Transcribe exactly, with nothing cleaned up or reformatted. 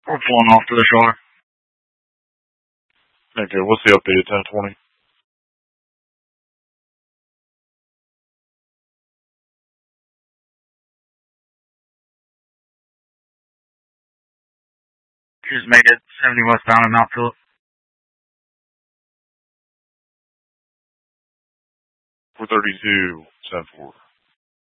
We're pulling off to the shoulder. Okay, what's the update at ten twenty? Here's made it seventy westbound of Mount Phillip. four thirty-two, ten four.